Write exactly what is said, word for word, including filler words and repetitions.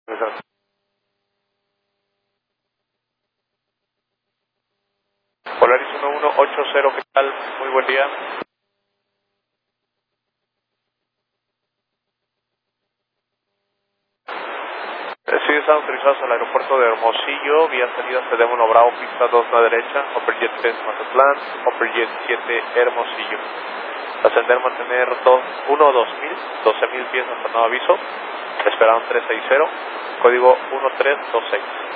Polaris uno uno ocho cero, ¿qué tal? Muy buen día. Eh, Sí, están autorizados al aeropuerto de Hermosillo, vía salida Sedémono Bravo, pista dos a la derecha, Upperjet tres Mazatlán, Upperjet siete Hermosillo. Ascender, mantener uno dos mil, doce mil pies hasta nuevo aviso, esperaron trescientos sesenta, código uno tres dos seis.